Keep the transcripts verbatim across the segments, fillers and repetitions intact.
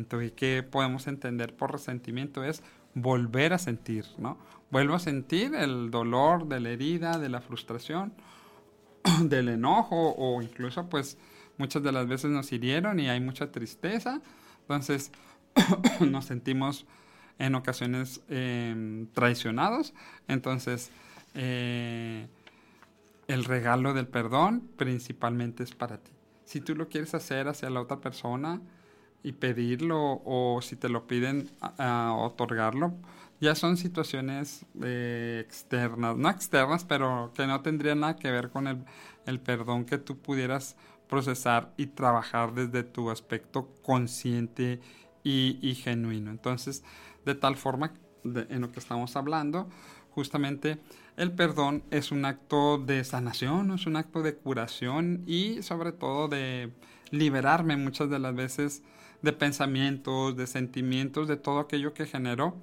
Entonces, ¿qué podemos entender por resentimiento? Es volver a sentir, ¿no? Vuelvo a sentir el dolor de la herida, de la frustración, del enojo, o incluso pues muchas de las veces nos hirieron y hay mucha tristeza. Entonces nos sentimos en ocasiones eh, traicionados. Entonces eh, el regalo del perdón principalmente es para ti. Si tú lo quieres hacer hacia la otra persona y pedirlo, o si te lo piden a, a otorgarlo, ya son situaciones eh, externas, no externas, pero que no tendrían nada que ver con el, el perdón que tú pudieras procesar y trabajar desde tu aspecto consciente y, y genuino. Entonces, de tal forma, de, en lo que estamos hablando, justamente el perdón es un acto de sanación, es un acto de curación y sobre todo de liberarme muchas de las veces de pensamientos, de sentimientos, de todo aquello que generó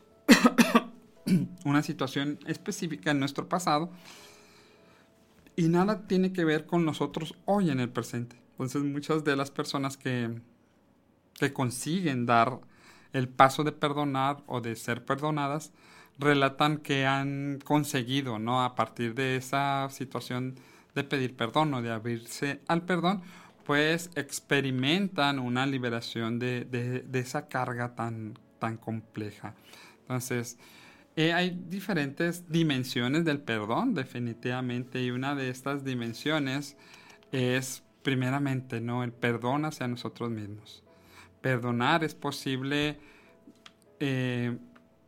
una situación específica en nuestro pasado y nada tiene que ver con nosotros hoy en el presente. Entonces muchas de las personas que, que consiguen dar el paso de perdonar o de ser perdonadas relatan que han conseguido, ¿no? A partir de esa situación de pedir perdón o de abrirse al perdón, pues experimentan una liberación de, de, de esa carga tan, tan compleja. Entonces, eh, hay diferentes dimensiones del perdón, definitivamente, y una de estas dimensiones es, primeramente, ¿no? El perdón hacia nosotros mismos. Perdonar es posible eh,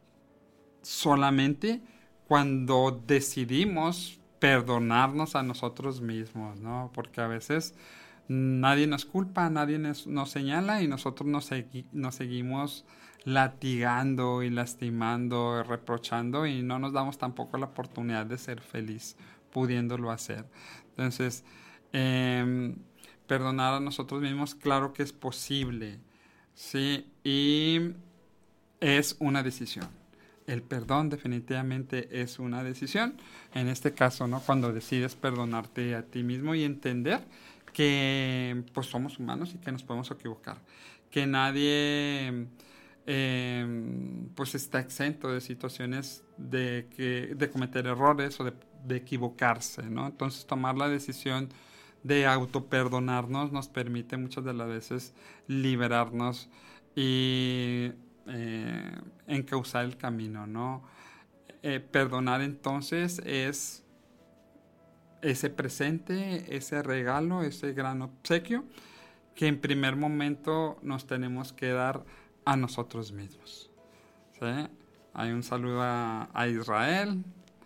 solamente cuando decidimos perdonarnos a nosotros mismos, ¿no? Porque a veces nadie nos culpa, nadie nos, nos señala y nosotros nos, segui- nos seguimos latigando y lastimando, reprochando y no nos damos tampoco la oportunidad de ser feliz pudiéndolo hacer. Entonces, eh, perdonar a nosotros mismos, claro que es posible, ¿sí? Y es una decisión. El perdón definitivamente es una decisión. En este caso, ¿no? Cuando decides perdonarte a ti mismo y entender que pues somos humanos y que nos podemos equivocar. Que nadie eh, pues está exento de situaciones de, que, de cometer errores o de, de equivocarse, ¿no? Entonces tomar la decisión de autoperdonarnos nos permite muchas de las veces liberarnos y eh, encauzar el camino, ¿no? Eh, perdonar entonces es ese presente, ese regalo, ese gran obsequio que en primer momento nos tenemos que dar a nosotros mismos. ¿Sí? Hay un saludo a, a Israel,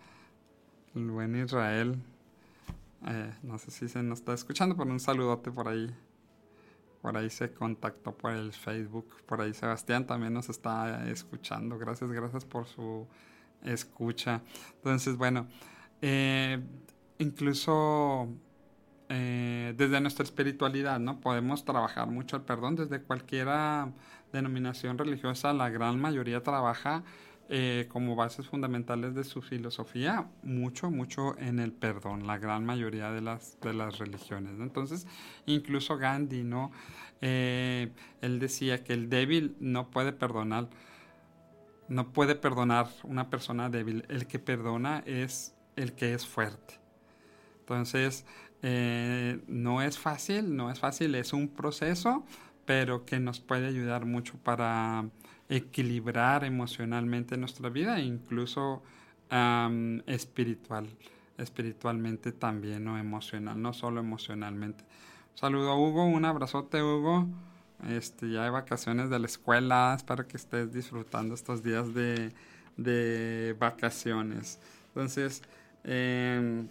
el buen Israel. Eh, no sé si se nos está escuchando, pero un saludote por ahí. Por ahí se contactó por el Facebook. Por ahí Sebastián también nos está escuchando. Gracias, gracias por su escucha. Entonces, bueno, eh, incluso eh, desde nuestra espiritualidad, ¿no? Podemos trabajar mucho el perdón desde cualquiera denominación religiosa. La gran mayoría trabaja eh, como bases fundamentales de su filosofía mucho, mucho en el perdón, la gran mayoría de las, de las religiones, ¿no? Entonces, incluso Gandhi, ¿no? Eh, él decía que el débil no puede perdonar, no puede perdonar una persona débil, el que perdona es el que es fuerte. Entonces, eh, no es fácil, no es fácil, es un proceso, pero que nos puede ayudar mucho para equilibrar emocionalmente nuestra vida e incluso um, espiritual, espiritualmente también, no emocional, no solo emocionalmente. Un saludo a Hugo, un abrazote Hugo. Este, ya hay vacaciones de la escuela, espero que estés disfrutando estos días de, de vacaciones. Entonces, eh,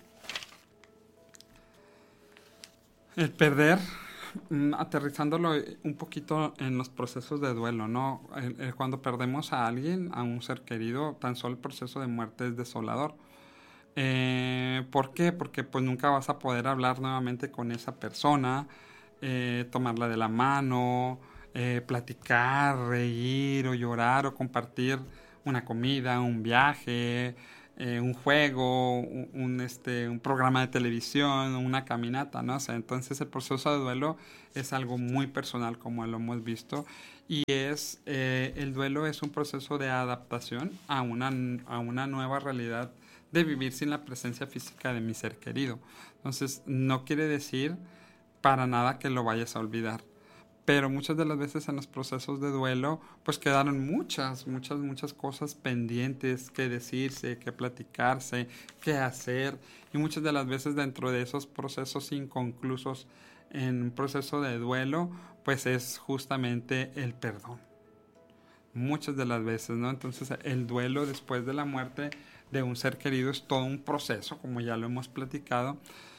el perder, mm, aterrizándolo un poquito en los procesos de duelo, ¿no? El, el, cuando perdemos a alguien, a un ser querido, tan solo el proceso de muerte es desolador. Eh, ¿Por qué? Porque pues nunca vas a poder hablar nuevamente con esa persona, eh, tomarla de la mano, eh, platicar, reír o llorar o compartir una comida, un viaje, eh, un juego, un, un, este, un programa de televisión, una caminata, ¿no? O sea, entonces el proceso de duelo es algo muy personal, como lo hemos visto, y es eh, el duelo es un proceso de adaptación a una, a una nueva realidad de vivir sin la presencia física de mi ser querido. Entonces, no quiere decir para nada que lo vayas a olvidar. Pero muchas de las veces en los procesos de duelo, pues quedaron muchas, muchas, muchas cosas pendientes que decirse, que platicarse, que hacer. Y muchas de las veces dentro de esos procesos inconclusos en un proceso de duelo, pues es justamente el perdón. Muchas de las veces, ¿no? Entonces el duelo después de la muerte de un ser querido es todo un proceso, como ya lo hemos platicado,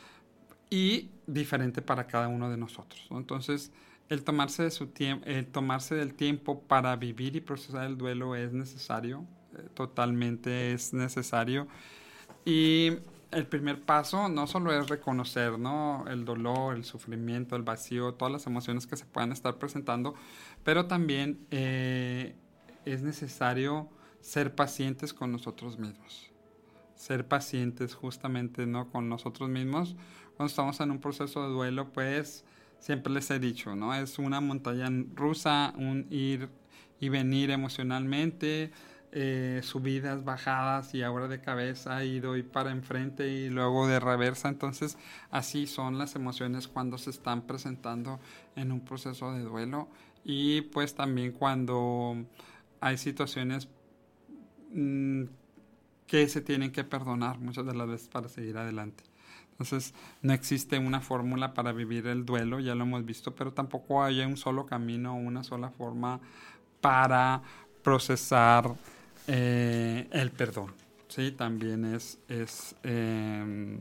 y diferente para cada uno de nosotros, ¿no? Entonces, el tomarse, de su tiempo, el tomarse del tiempo para vivir y procesar el duelo es necesario, eh, totalmente es necesario. Y el primer paso no solo es reconocer, ¿no?, el dolor, el sufrimiento, el vacío, todas las emociones que se puedan estar presentando, pero también eh, es necesario ser pacientes con nosotros mismos. Ser pacientes justamente, ¿no?, con nosotros mismos. Cuando estamos en un proceso de duelo, pues siempre les he dicho, ¿no? Es una montaña rusa, un ir y venir emocionalmente, eh, subidas, bajadas y ahora de cabeza y doy para enfrente y luego de reversa. Entonces, así son las emociones cuando se están presentando en un proceso de duelo y pues también cuando hay situaciones mmm, que se tienen que perdonar muchas de las veces para seguir adelante. Entonces, no existe una fórmula para vivir el duelo, ya lo hemos visto, pero tampoco hay un solo camino o una sola forma para procesar eh, el perdón. Sí, también es, es, eh,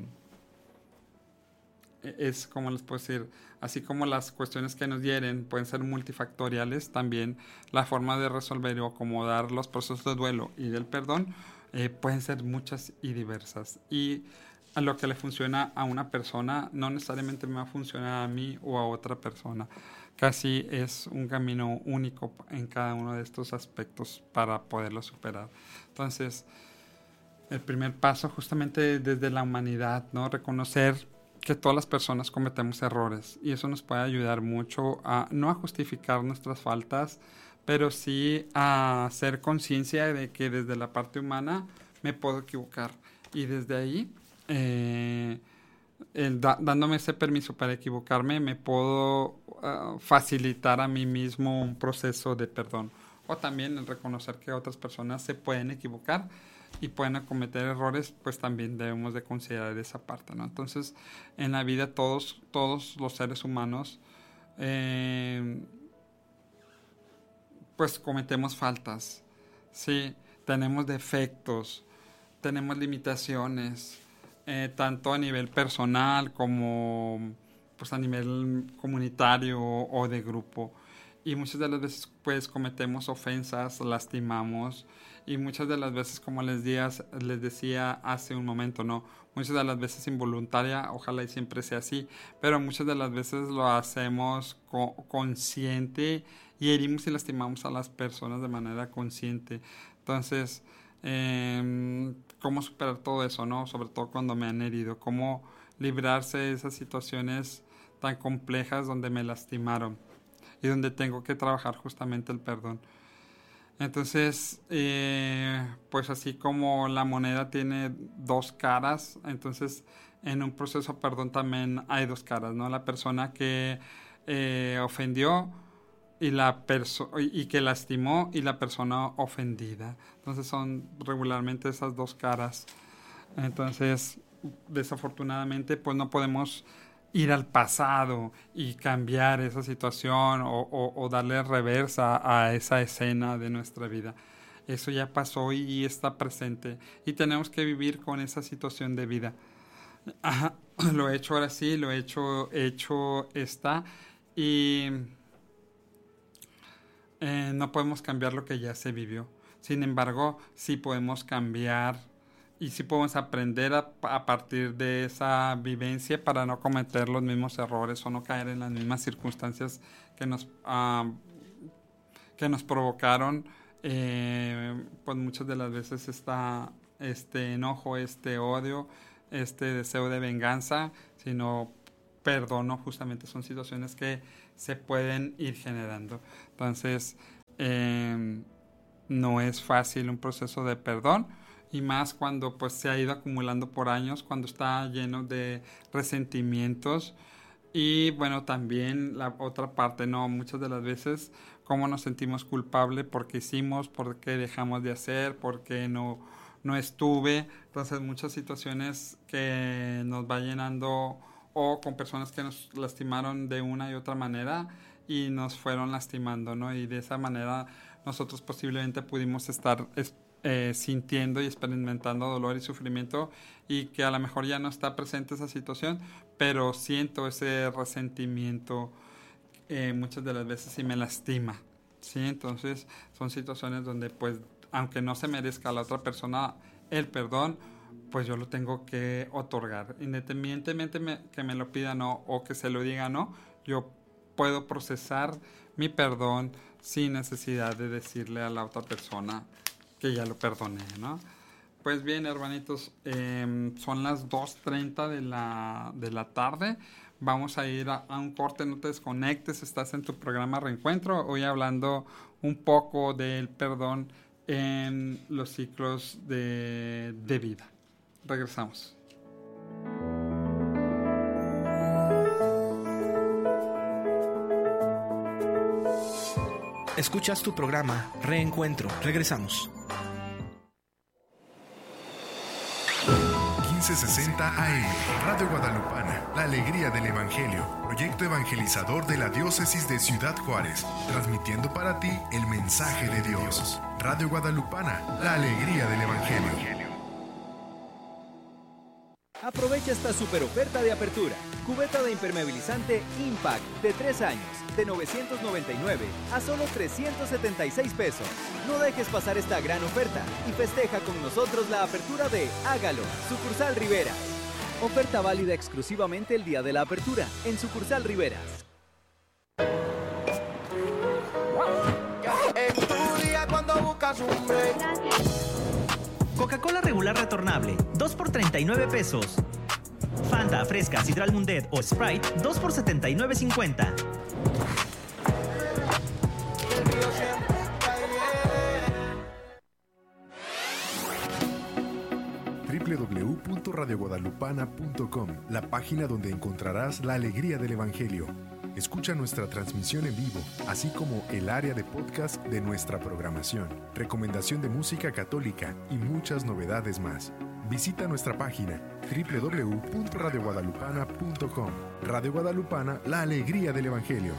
es, como les puedo decir, así como las cuestiones que nos hieren pueden ser multifactoriales, también la forma de resolver o acomodar los procesos de duelo y del perdón eh, pueden ser muchas y diversas. Y a lo que le funciona a una persona no necesariamente me va a funcionar a mí o a otra persona. Casi es un camino único en cada uno de estos aspectos para poderlo superar. Entonces, el primer paso justamente desde la humanidad, ¿no? Reconocer que todas las personas cometemos errores y eso nos puede ayudar mucho a no a justificar nuestras faltas, pero sí a hacer conciencia de que desde la parte humana me puedo equivocar y desde ahí eh, el da, dándome ese permiso para equivocarme me puedo uh, facilitar a mí mismo un proceso de perdón o también el reconocer que otras personas se pueden equivocar y pueden cometer errores, pues también debemos de considerar esa parte, ¿no? Entonces, en la vida todos, todos los seres humanos eh, pues cometemos faltas, sí, tenemos defectos, tenemos limitaciones, eh, tanto a nivel personal como pues a nivel comunitario o de grupo. Y muchas de las veces pues cometemos ofensas, lastimamos y muchas de las veces, como les, días, les decía hace un momento, no, muchas de las veces involuntaria, ojalá y siempre sea así, pero muchas de las veces lo hacemos co- consciente y herimos y lastimamos a las personas de manera consciente. Entonces, eh, ¿cómo superar todo eso, no? Sobre todo cuando me han herido, cómo librarse de esas situaciones tan complejas donde me lastimaron y donde tengo que trabajar justamente el perdón. Entonces, eh, pues así como la moneda tiene dos caras, entonces en un proceso de perdón también hay dos caras, ¿no? La persona que eh, ofendió y la perso y que lastimó y la persona ofendida. Entonces son regularmente esas dos caras. Entonces, desafortunadamente, pues no podemos ir al pasado y cambiar esa situación o, o, o darle reversa a esa escena de nuestra vida. Eso ya pasó y está presente y tenemos que vivir con esa situación de vida. Ajá, lo he hecho ahora sí, lo he hecho, hecho está y eh, no podemos cambiar lo que ya se vivió. Sin embargo, sí podemos cambiar y sí podemos aprender a, a partir de esa vivencia para no cometer los mismos errores o no caer en las mismas circunstancias que nos, uh, que nos provocaron eh, pues muchas de las veces esta, este enojo, este odio, este deseo de venganza, sino perdono. Justamente son situaciones que se pueden ir generando. Entonces, eh, no es fácil un proceso de perdón, y más cuando pues se ha ido acumulando por años, cuando está lleno de resentimientos. Y bueno, también la otra parte, ¿no? Muchas de las veces, cómo nos sentimos culpables porque hicimos, porque dejamos de hacer, porque no, no estuve. Entonces, muchas situaciones que nos va llenando, o con personas que nos lastimaron de una y otra manera y nos fueron lastimando, ¿no? Y de esa manera nosotros posiblemente pudimos estar eh, sintiendo y experimentando dolor y sufrimiento, y que a lo mejor ya no está presente esa situación, pero siento ese resentimiento eh, muchas de las veces y me lastima, ¿sí? Entonces son situaciones donde pues aunque no se merezca a la otra persona el perdón, pues yo lo tengo que otorgar, independientemente me, que me lo pida no, o que se lo diga no, yo puedo procesar mi perdón sin necesidad de decirle a la otra persona que ya lo perdoné, ¿no? Pues bien, hermanitos, eh, son las dos treinta de la, de la tarde. Vamos a ir a, a un corte, no te desconectes, estás en tu programa Reencuentro, hoy hablando un poco del perdón en los ciclos de, de vida. Regresamos. Escuchas tu programa Reencuentro. Regresamos. quince sesenta A M, Radio Guadalupana, la alegría del Evangelio, proyecto evangelizador de la diócesis de Ciudad Juárez, transmitiendo para ti el mensaje de Dios. Radio Guadalupana, la alegría del Evangelio. Aprovecha esta super oferta de apertura. Cubeta de impermeabilizante Impact de tres años, de novecientos noventa y nueve a solo trescientos setenta y seis pesos. No dejes pasar esta gran oferta y festeja con nosotros la apertura de Hágalo, Sucursal Rivera. Oferta válida exclusivamente el día de la apertura en Sucursal Rivera. En tu día cuando buscas un break. Coca-Cola regular retornable, dos por treinta y nueve pesos. Fanta, Fresca, Sidral Mundet o Sprite, dos por setenta y nueve cincuenta. doble u doble u doble u punto radio guadalupana punto com, la página donde encontrarás la alegría del Evangelio. Escucha nuestra transmisión en vivo, así como el área de podcast de nuestra programación, recomendación de música católica y muchas novedades más. Visita nuestra página doble u doble u doble u punto radio guadalupana punto com. Radio Guadalupana, la alegría del Evangelio.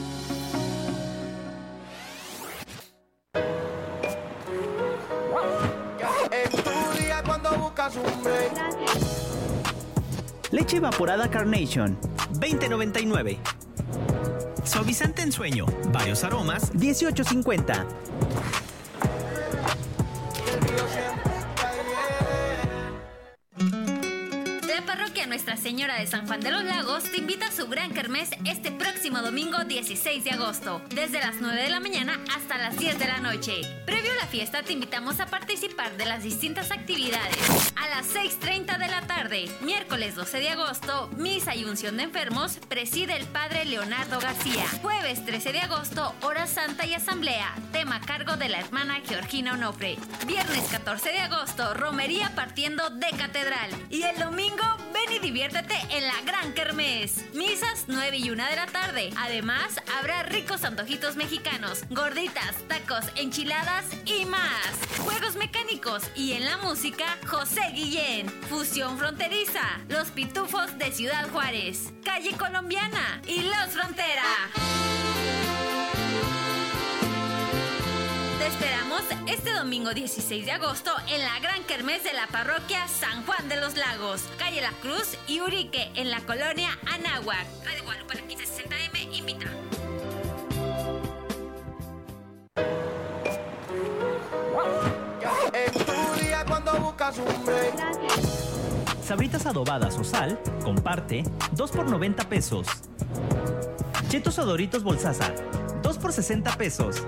En tu día cuando buscas un break. Leche evaporada Carnation, veinte noventa y nueve. Suavizante en sueño, varios aromas, dieciocho cincuenta. La parroquia Nuestra Señora de San Juan de los Lagos te invita a su gran kermés este próximo domingo dieciséis de agosto, desde las nueve de la mañana hasta las diez de la noche. Previo a la fiesta te invitamos a participar de las distintas actividades. A las seis treinta de la tarde, miércoles doce de agosto, misa y unción de enfermos, preside el padre Leonardo García. Jueves trece de agosto, hora santa y asamblea, tema a cargo de la hermana Georgina Onofre. Viernes catorce de agosto, romería partiendo de catedral. Y el domingo, ven y diviértete en la gran kermés. Misas nueve y una de la tarde. Además, habrá ricos antojitos mexicanos, gorditas, tacos, enchiladas y más. Juegos mecánicos y en la música, José Guillén. Fusión fronteriza, Los Pitufos de Ciudad Juárez, Calle Colombiana y Los Frontera. Te esperamos este domingo dieciséis de agosto en la gran kermés de la parroquia San Juan de los Lagos, calle La Cruz y Urique, en la colonia Anáhuac. Radio Guadalupe quince sesenta A M invita. En tu día cuando buscas un break. Sabritas adobadas o sal, comparte, dos por noventa pesos. Chetos o Doritos Bolsaza, dos por sesenta pesos.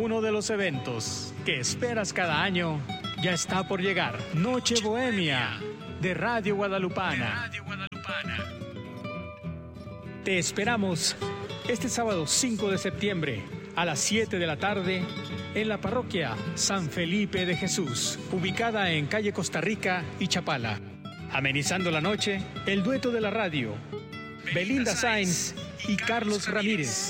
Uno de los eventos que esperas cada año ya está por llegar. Noche Bohemia de Radio Guadalupana. Te esperamos este sábado cinco de septiembre a las siete de la tarde en la parroquia San Felipe de Jesús, ubicada en calle Costa Rica y Chapala. Amenizando la noche, el dueto de la radio, Belinda Sainz y Carlos Ramírez.